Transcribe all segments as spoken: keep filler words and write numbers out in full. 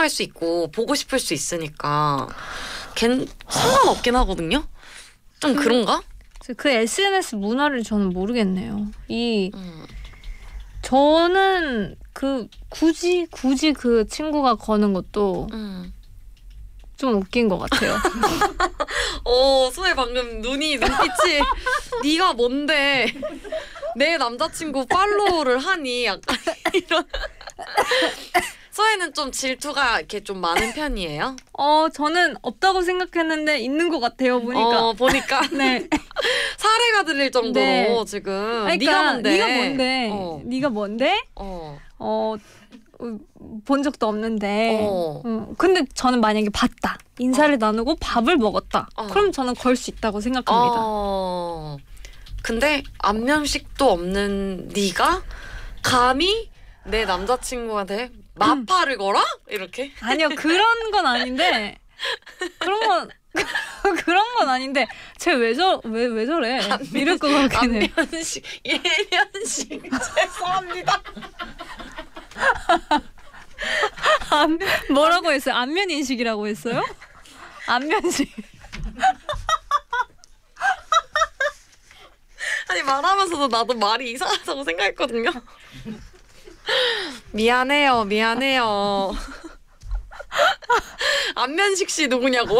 사랑할 수 있고 보고 싶을 수 있으니까 걘 상관없긴 하거든요. 좀 그, 그런가? 그 에스엔에스 문화를 저는 모르겠네요. 이 음. 저는 그 굳이 굳이 그 친구가 거는 것도 음. 좀 웃긴 것 같아요. 어, 소혜 방금 눈이 눈빛이 네가 뭔데 내 남자친구 팔로우를 하니 약간 이런. 소혜는 좀 질투가 이렇게 좀 많은 편이에요? 어, 저는 없다고 생각했는데 있는 것 같아요. 보니까. 어, 보니까. 네. 사례가 들릴 정도로 네. 지금. 그러니까, 네가 뭔데? 네가 뭔데? 어. 네가 뭔데? 어. 어, 본 적도 없는데. 어. 음, 근데 저는 만약에 봤다. 인사를 어. 나누고 밥을 먹었다. 어. 그럼 저는 걸 수 있다고 생각합니다. 어. 근데 안면식도 없는 네가 감히 내 남자친구한테 마파를 걸어? 이렇게? 아니요, 그런 건 아닌데. 그런 건 그런 건 아닌데 쟤 왜 저 왜 왜 저래? 안면식, 이럴 것 같긴 해. 안면식, 예면식. 죄송합니다. 안, 뭐라고 했어요? 안면 인식이라고 했어요? 안면식. 아니 말하면서도 나도 말이 이상하다고 생각했거든요. 미안해요, 미안해요. 안면식 씨 누구냐고.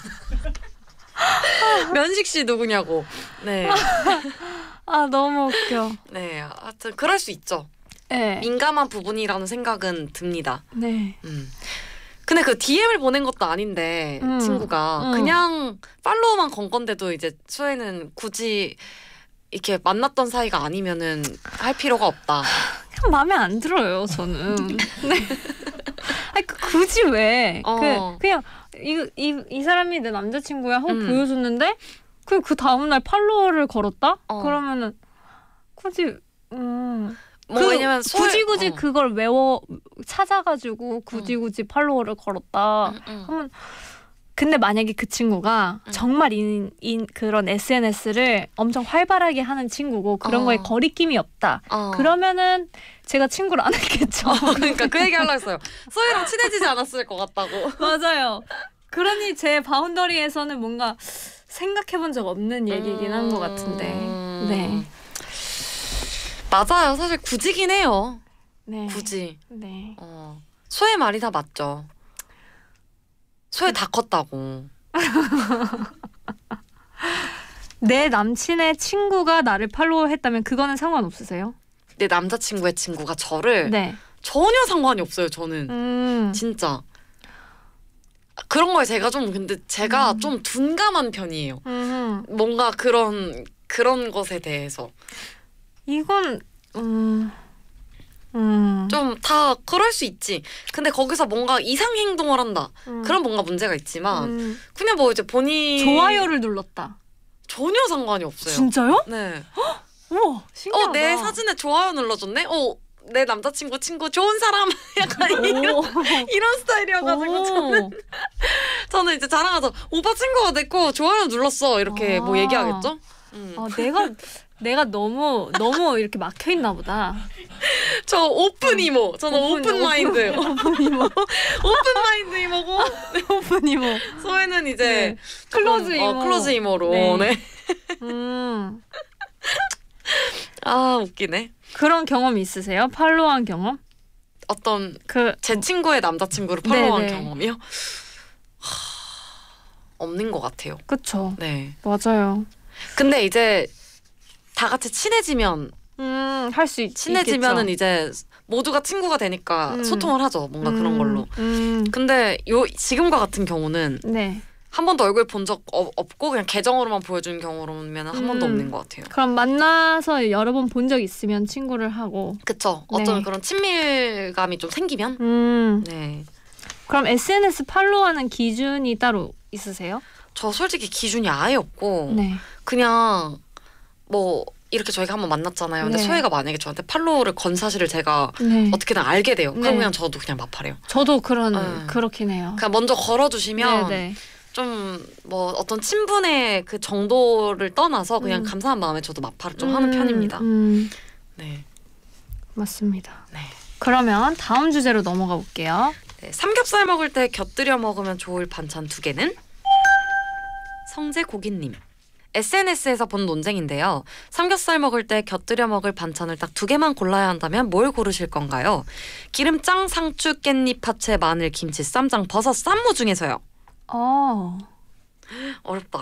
면식 씨 누구냐고. 네. 아 너무 웃겨. 네, 하여튼 그럴 수 있죠. 네. 민감한 부분이라는 생각은 듭니다. 네. 음. 근데 그 디엠을 보낸 것도 아닌데 음. 친구가 음. 그냥 팔로우만 건 건데도 이제 수혜는 굳이 이렇게 만났던 사이가 아니면은 할 필요가 없다. 그냥 마음에 안 들어요 저는. 네. 아니 그, 굳이 왜? 어. 그 그냥 이 이 이 사람이 내 남자친구야 하고 음. 보여줬는데 그 그 다음 날 팔로워를 걸었다? 어. 그러면은 굳이 음. 뭐 그 왜냐면 소위- 굳이 굳이 어. 그걸 외워 찾아가지고 굳이 굳이 팔로워를 걸었다 음, 음. 하면 근데 만약에 그 친구가 음. 정말 인, 인 그런 에스엔에스를 엄청 활발하게 하는 친구고 그런 어. 거에 거리낌이 없다 어. 그러면은 제가 친구를 안 했겠죠. 어, 그러니까 그 얘기 하려고 했어요. 소희랑 친해지지 않았을 것 같다고. 맞아요. 그러니 제 바운더리에서는 뭔가 생각해본 적 없는 얘기긴 한 것 같은데. 음. 네. 맞아요. 사실 굳이긴 해요. 네. 굳이. 네. 어. 소혜 말이 다 맞죠. 소혜 다 컸다고. 내 남친의 친구가 나를 팔로우했다면 그거는 상관없으세요? 내 남자친구의 친구가 저를 네. 전혀 상관이 없어요. 저는. 음. 진짜. 그런 거에 제가 좀 근데 제가 음. 좀 둔감한 편이에요. 음. 뭔가 그런 그런 것에 대해서 이건 음. 음. 좀 다 그럴 수 있지. 근데 거기서 뭔가 이상 행동을 한다. 음. 그런 뭔가 문제가 있지만 음. 그냥 뭐 이제 본인 좋아요를 눌렀다. 전혀 상관이 없어요. 진짜요? 네. 우와, 신기하다. 어, 내 사진에 좋아요 눌러줬네. 어, 내 남자친구 친구 좋은 사람 약간 이런 이런 스타일이어가지고 저는 저는 이제 자랑하죠. 오빠 친구가 내 거 좋아요 눌렀어 이렇게 아. 뭐 얘기하겠죠. 음. 아, 내가 내가 너무 너무 이렇게 막혀 있나 보다. 저 오픈 이모. 저는 오픈, 오픈, 마인드. 오픈 이모. 오픈 마인드 이모고 오픈 이모. 소혜는 이제 네. 조금, 클로즈 이모. 어, 클로즈 이모로. 네. 네. 음. 아 웃기네. 그런 경험 있으세요? 팔로우한 경험? 어떤 그 제 친구의 남자친구를 팔로우한 네네. 경험이요? 하, 없는 것 같아요. 그쵸. 네. 맞아요. 근데 이제 다 같이 친해지면 음, 할 수 있. 친해지면은 있겠죠. 이제 모두가 친구가 되니까 음. 소통을 하죠. 뭔가 그런 음, 걸로. 음. 근데 요 지금과 같은 경우는 네. 한 번도 얼굴 본 적 없고 그냥 계정으로만 보여주는 경우로면 한 번도 음. 없는 것 같아요. 그럼 만나서 여러 번 본 적 있으면 친구를 하고. 그쵸. 네. 어떤 그런 친밀감이 좀 생기면 음. 네. 그럼 에스엔에스 팔로우하는 기준이 따로 있으세요? 저 솔직히 기준이 아예 없고 네. 그냥 뭐 이렇게 저희가 한번 만났잖아요. 근데 네. 소혜가 만약에 저한테 팔로우를 건 사실을 제가 네. 어떻게든 알게 돼요. 그럼 네. 그냥 저도 그냥 마파래요. 저도 그런 음. 그렇긴 해요. 그냥 먼저 걸어주시면 네, 네. 좀 뭐 어떤 친분의 그 정도를 떠나서 그냥 음. 감사한 마음에 저도 마파를 좀 하는 음, 편입니다. 음, 네. 맞습니다. 네. 그러면 다음 주제로 넘어가 볼게요. 네, 삼겹살 먹을 때 곁들여 먹으면 좋을 반찬 두 개는? 성재고기님. 에스엔에스에서 본 논쟁인데요. 삼겹살 먹을 때 곁들여 먹을 반찬을 딱 두 개만 골라야 한다면 뭘 고르실 건가요? 기름장, 상추, 깻잎, 파채, 마늘, 김치, 쌈장, 버섯, 쌈무 중에서요. 어. 어렵다.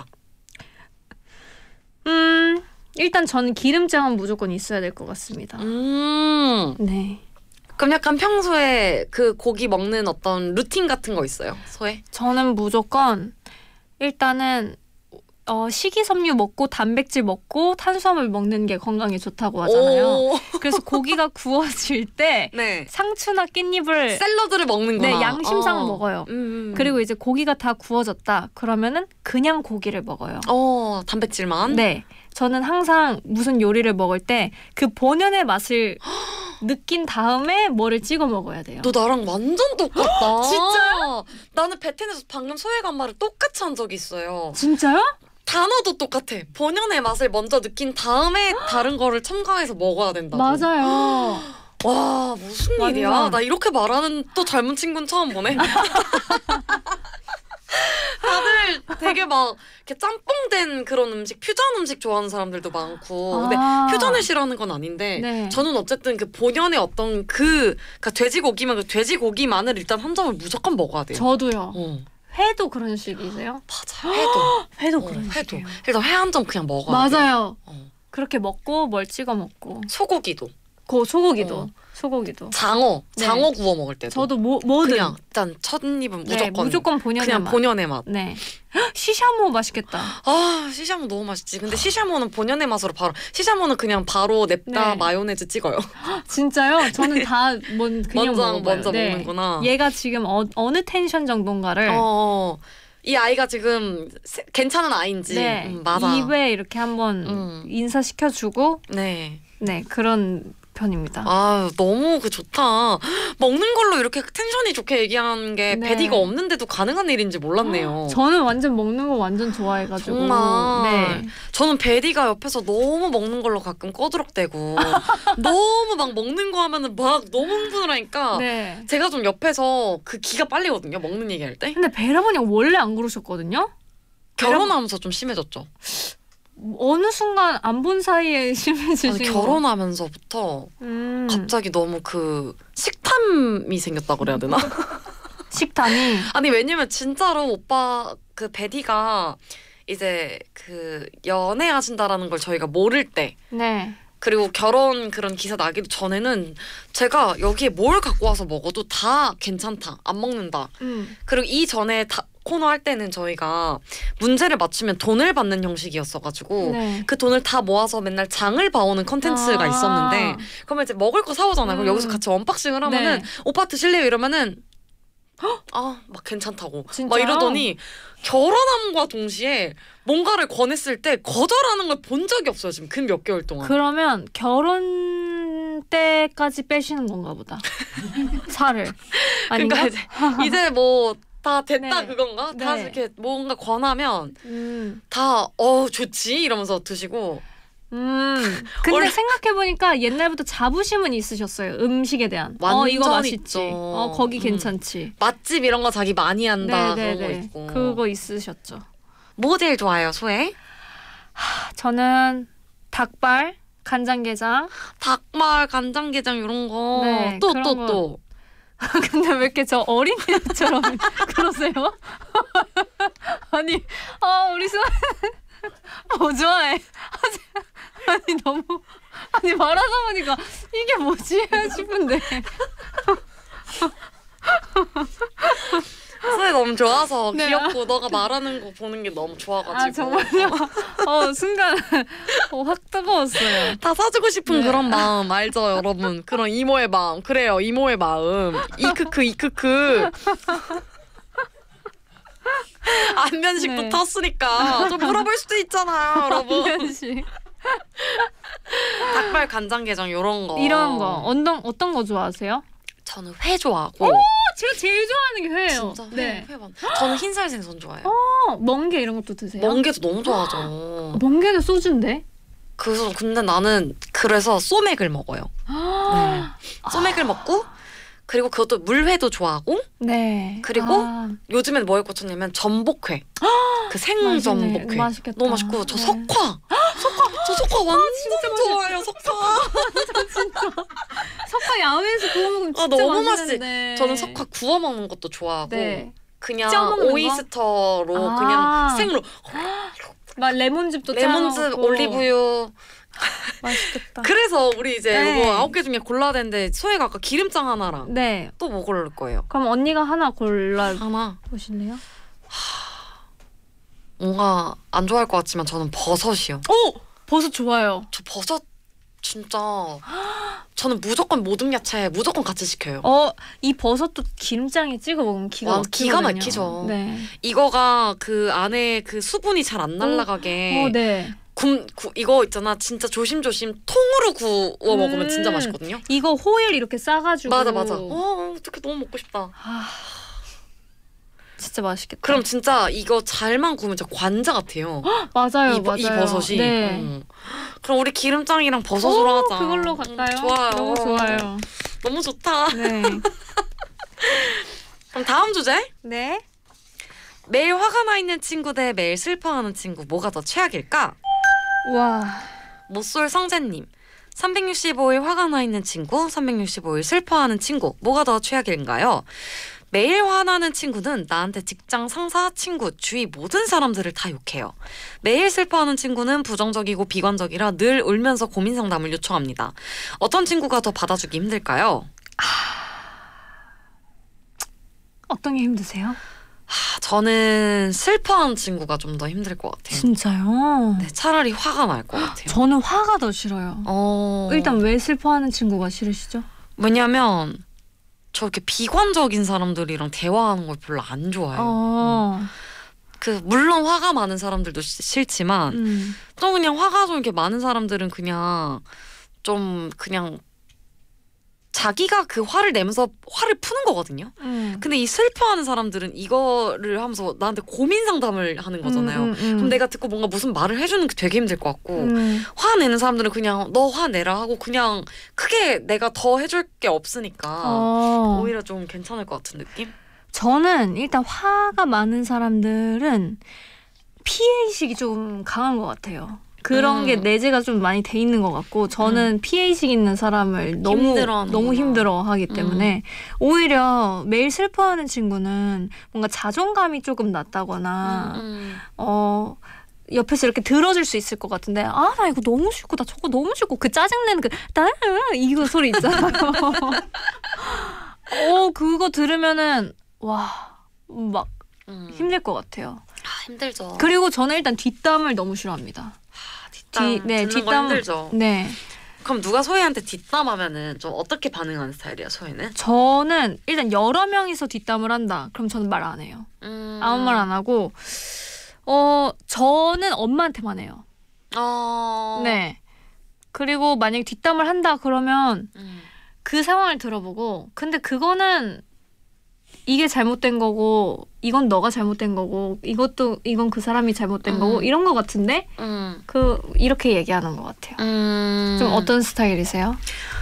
음, 일단 저는 기름장은 무조건 있어야 될 것 같습니다. 음. 네. 그럼 약간 평소에 그 고기 먹는 어떤 루틴 같은 거 있어요? 소혜? 저는 무조건 일단은 어, 식이섬유 먹고 단백질 먹고 탄수화물 먹는 게 건강에 좋다고 하잖아요. 오. 그래서 고기가 구워질 때 네. 상추나 깻잎을 샐러드를 먹는구나. 네, 양심상 어. 먹어요. 음. 그리고 이제 고기가 다 구워졌다. 그러면은 그냥 고기를 먹어요. 어, 단백질만? 네. 저는 항상 무슨 요리를 먹을 때 그 본연의 맛을 느낀 다음에 뭐를 찍어 먹어야 돼요. 너 나랑 완전 똑같다. 진짜요? 나는 베텐에서 방금 소혜가 한 말을 똑같이 한 적이 있어요. 진짜요? 단어도 똑같아. 본연의 맛을 먼저 느낀 다음에 다른 거를 첨가해서 먹어야 된다고. 맞아요. 와, 무슨 완전. 일이야. 나 이렇게 말하는 또 젊은 친구는 처음 보네. 다들 되게 막 이렇게 짬뽕된 그런 음식, 퓨전 음식 좋아하는 사람들도 많고. 근데 아. 퓨전을 싫어하는 건 아닌데 네. 저는 어쨌든 그 본연의 어떤 그 그러니까 돼지고기면 그 돼지고기만을 일단 한 점을 무조건 먹어야 돼요. 저도요. 어, 회도 그런 식이세요? 맞아. 회도. 회도 어, 그런 회도. 식이에요. 일단 회 한 점 그냥 먹어야 돼. 맞아요. 어. 그렇게 먹고 뭘 찍어 먹고. 소고기도. 고 소고기도. 어. 소고기도. 장어. 네. 장어 구워 먹을 때도. 저도 뭐 뭐든 그냥 일단 첫 입은 네, 무조건 무조건 본연의 그냥 맛. 본연의 맛. 네. 헉, 시샤모 맛있겠다. 아, 시샤모 너무 맛있지. 근데 시샤모는 본연의 맛으로 바로 시샤모는 그냥 바로 냅다 네. 마요네즈 찍어요. 진짜요? 저는 다 뭔 그냥 먼저 먹어요. 먼저 네. 먹는구나. 얘가 지금 어, 어느 텐션 정도인가를 어. 이 아이가 지금 세- 괜찮은 아이인지. 네. 음, 맞아. 입에 이렇게 한번 음. 인사시켜주고 네. 네 그런 편입니다. 아, 너무 그 좋다. 먹는 걸로 이렇게 텐션이 좋게 얘기하는 게 네. 베디가 없는데도 가능한 일인지 몰랐네요. 저는 완전 먹는 거 완전 좋아해가지고 정말. 네. 저는 베디가 옆에서 너무 먹는 걸로 가끔 꺼드럭대고 너무 막 먹는 거 하면은 막 너무 흥분을 하니까 네. 제가 좀 옆에서 그 기가 빨리거든요. 먹는 얘기할 때. 근데 베라버니 원래 안 그러셨거든요. 결혼하면서 좀 심해졌죠. 어느 순간 안 본 사이에 심해지신 아니, 거. 결혼하면서부터 음. 갑자기 너무 그 식탐이 생겼다 그래야 되나? 식단이 아니 왜냐면 진짜로 오빠 그 베디가 이제 그 연애하신다라는 걸 저희가 모를 때 네. 그리고 결혼 그런 기사 나기도 전에는 제가 여기에 뭘 갖고 와서 먹어도 다 괜찮다 안 먹는다. 음. 그리고 이 전에 다 코너 할 때는 저희가 문제를 맞추면 돈을 받는 형식이었어가지고 네. 그 돈을 다 모아서 맨날 장을 봐오는 컨텐츠가 아. 있었는데 그러면 이제 먹을 거 사오잖아요. 그럼 음. 여기서 같이 언박싱을 하면은 네. 오빠 드실래요? 이러면은 아 막 괜찮다고 막 진짜요? 이러더니 결혼함과 동시에 뭔가를 권했을 때 거절하는 걸 본 적이 없어요. 지금 근 몇 개월 동안. 그러면 결혼 때까지 빼시는 건가 보다. 살을. 아닌가? 그러니까 이제 이제 뭐 다 됐다 네. 그건가? 다 네. 이렇게 뭔가 권하면 음. 다 어 좋지 이러면서 드시고 음. 근데 원래- 생각해보니까 옛날부터 자부심은 있으셨어요. 음식에 대한. 어 완전 이거 맛있지. 있죠. 어 거기 음. 괜찮지. 맛집 이런 거 자기 많이 한다 그런 거 네네네. 있고. 그거 있으셨죠. 뭐 제일 좋아해요, 소혜? 저는 닭발, 간장게장. 닭말, 간장게장 이런 거. 네, 또 그런 또 거. 또. 근데 왜 이렇게 저 어린이처럼 그러세요? 아니, 아 우리 수 뭐 좋아해? 아니 너무 아니 말하다 보니까 이게 뭐지 싶은데. 소혜 너무 좋아서 네. 귀엽고 너가 말하는 거 보는 게 너무 좋아가지고. 아 정말요? 어 순간 어, 확 뜨거웠어요. 다 사주고 싶은 네. 그런 마음 알죠, 여러분? 그런 이모의 마음. 그래요, 이모의 마음. 이크크 이크크. 안면식도 네. 탔으니까 좀 물어볼 수도 있잖아요, 여러분. 한면식 닭발, 간장게장 이런 거. 이런 거 어떤 어떤 거 좋아하세요? 저는 회 좋아하고. 제가 제일 좋아하는 게 회예요. 진짜 회, 네. 회 많. 저는 흰살 생선 좋아해요. 어, 멍게 이런 것도 드세요? 멍게도 너무 좋아하죠. 멍게는 소주인데? 그래서 근데 나는 그래서 소맥을 먹어요. 네. 소맥을 먹고 그리고 그것도 물회도 좋아하고 네. 그리고 아. 요즘엔 뭐에 꽂혔냐면 전복회. 그 생전복회. 맛있겠다. 너무 맛있고 저 네. 석화. 석화. 저 석화 완전 좋아해요. 석화. 진짜. 석화 야외에서 구워 먹으면 진짜 아, 너무 맛있는데. 맛있지. 저는 석화 구워 먹는 것도 좋아하고 네. 그냥 쪄 먹는 오이스터로 거? 아. 그냥 생으로 막 레몬즙도 레몬즙, 짜먹고. 올리브유. 맛있겠다. 그래서 우리 이제 네. 이거 아홉 개 중에 골라야 되는데 소혜가 아까 기름장 하나랑 네. 또 뭐 고를 거예요? 그럼 언니가 하나 골라 하나. 보실래요? 뭔가 안 좋아할 것 같지만 저는 버섯이요. 오! 버섯 좋아요. 저 버섯 진짜 저는 무조건 모든 야채 무조건 같이 시켜요. 어, 이 버섯도 기름장에 찍어 먹으면 기가 와, 막히거든요. 기가 막히죠. 네. 이거가 그 안에 그 수분이 잘 안 날아가게 어, 네. 굽, 구, 이거 있잖아 진짜 조심조심 통으로 구워 먹으면 음. 진짜 맛있거든요. 이거 호일 이렇게 싸가지고. 맞아 맞아. 어 어떻게 너무 먹고 싶다. 아, 진짜 맛있겠다. 그럼 진짜 이거 잘만 구우면 진짜 관자 같아요. 맞아요, 이, 버- 맞아요. 이 버섯이. 네. 음. 그럼 우리 기름장이랑 버섯으로 오, 하자. 그걸로 갈까요? 음, 좋아요. 너무 좋아요. 너무 좋다. 네. 그럼 다음 주제. 네. 매일 화가 나 있는 친구 대 매일 슬퍼하는 친구 뭐가 더 최악일까? 와. 모쏠 성재님. 삼백육십오 일 화가 나 있는 친구, 삼백육십오 일 슬퍼하는 친구 뭐가 더 최악인가요? 매일 화나는 친구는 나한테 직장 상사, 친구, 주위 모든 사람들을 다 욕해요. 매일 슬퍼하는 친구는 부정적이고 비관적이라 늘 울면서 고민 상담을 요청합니다. 어떤 친구가 더 받아주기 힘들까요? 어떤 게 힘드세요? 하, 저는 슬퍼하는 친구가 좀 더 힘들 것 같아요. 진짜요? 네, 차라리 화가 날 것 같아요. 저는 화가 더 싫어요. 어... 일단 왜 슬퍼하는 친구가 싫으시죠? 왜냐면 저렇게 비관적인 사람들이랑 대화하는 걸 별로 안 좋아해요. 어. 음. 그 물론 화가 많은 사람들도 시, 싫지만 음. 또 그냥 화가 좀 이렇게 많은 사람들은 그냥 좀 그냥 자기가 그 화를 내면서 화를 푸는 거거든요. 음. 근데 이 슬퍼하는 사람들은 이거를 하면서 나한테 고민 상담을 하는 거잖아요. 음, 음, 음. 그럼 내가 듣고 뭔가 무슨 말을 해주는 게 되게 힘들 것 같고 음. 화내는 사람들은 그냥 너 화내라 하고 그냥 크게 내가 더 해줄 게 없으니까 어. 오히려 좀 괜찮을 것 같은 느낌? 저는 일단 화가 많은 사람들은 피해의식이 좀 강한 것 같아요. 그런 음. 게 내재가 좀 많이 돼 있는 것 같고 저는 피해의식 있는 사람을 너무 힘들어하는구나. 너무 힘들어하기 때문에 오히려 매일 슬퍼하는 친구는 뭔가 자존감이 조금 낮다거나 음, 음. 어 옆에서 이렇게 들어줄 수 있을 것 같은데 아 나 이거 너무 싫고 나 저거 너무 싫고 그 짜증내는 그 따 이거 소리 있잖아요. 어 그거 들으면은 와 막 음. 힘들 것 같아요. 아, 힘들죠. 그리고 저는 일단 뒷담을 너무 싫어합니다. 아, 뒷담 뒤- 네, 듣는 거 뒷담- 힘들죠. 네, 그럼 누가 소희한테 뒷담하면은 좀 어떻게 반응하는 스타일이야, 소희는? 저는 일단 여러 명이서 뒷담을 한다. 그럼 저는 말 안 해요. 음. 아무 말 안 하고 어 저는 엄마한테만 해요. 어. 네. 그리고 만약에 뒷담을 한다 그러면 음. 그 상황을 들어보고 근데 그거는 이게 잘못된 거고 이건 너가 잘못된 거고 이것도 이건 그 사람이 잘못된 음. 거고 이런 거 같은데 음. 그 이렇게 얘기하는 것 같아요. 음. 좀 어떤 스타일이세요?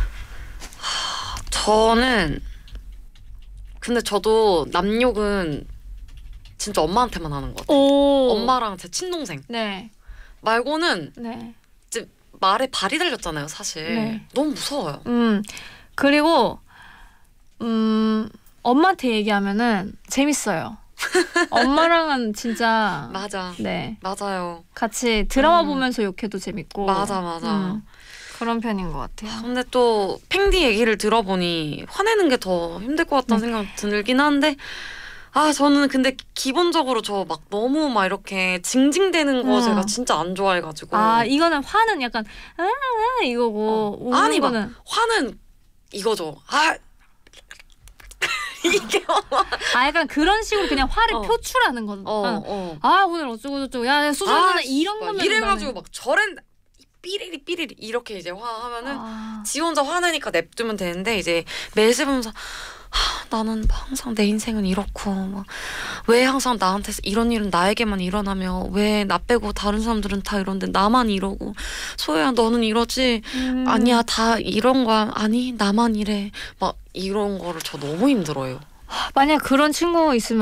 저는 근데 저도 남욕은 진짜 엄마한테만 하는 것 같아요. 오. 엄마랑 제 친동생 네. 말고는 네. 이제 말에 발이 달렸잖아요, 사실. 네. 너무 무서워요. 음. 그리고 음 엄마한테 얘기하면은 재밌어요. 엄마랑은 진짜 맞아. 네. 맞아요. 같이 드라마 음. 보면서 욕해도 재밌고 맞아, 맞아. 음, 그런 편인 것 같아요. 근데 또 팽디 얘기를 들어보니 화내는 게 더 힘들 것 같다는 네. 생각 들긴 한데 아 저는 근데 기본적으로 저 막 너무 막 이렇게 징징대는 거 음. 제가 진짜 안 좋아해가지고 아 이거는 화는 약간 아, 아 이거고 우는 아니 막 거는 화는 이거죠. 아 이게 아 약간 그런 식으로 그냥 화를 어. 표출하는 거. 어, 어. 어. 아 오늘 어쩌고 저쩌고 야 수술 아, 이런 막 거면 이래가지고 나는- 막 저랜 삐리리 삐리리 이렇게 이제 화하면은 아. 지 혼자 화내니까 냅두면 되는데 이제 매일 보면서 하, 나는 항상 내 인생은 이렇고 막 왜 항상 나한테 이런 일은 나에게만 일어나며 왜 나 빼고 다른 사람들은 다 이런데 나만 이러고 소혜야 너는 이러지? 음. 아니야 다 이런 거야. 아니 나만 이래. 막 이런 거를 저 너무 힘들어요. 만약 그런 친구 있으면